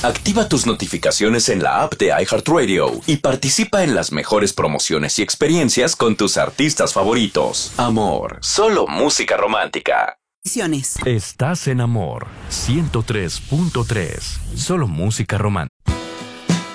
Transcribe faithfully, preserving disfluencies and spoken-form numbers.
Activa tus notificaciones en la app de iHeartRadio y participa en las mejores promociones y experiencias con tus artistas favoritos. Amor, solo música romántica. Estás en Amor ciento tres punto tres. Solo música romántica.